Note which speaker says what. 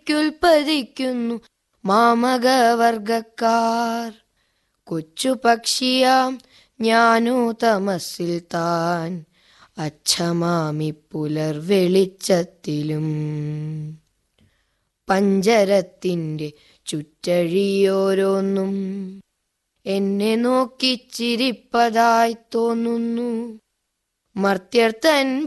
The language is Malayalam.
Speaker 1: ഭൂമിക്കുൽപ്പതിക്കുന്നു മാമകവർഗക്കാർ. കൊച്ചു പക്ഷിയാം ഞാനോ തമസിൽ താൻ, അച്ഛമാമി പുലർ വെളിച്ചത്തിലും. പഞ്ചരത്തിൻ്റെ ചുറ്റഴിയോരോന്നും എന്നെ നോക്കിച്ചിരിപ്പതായി തോന്നുന്നു. മർത്യർ തൻ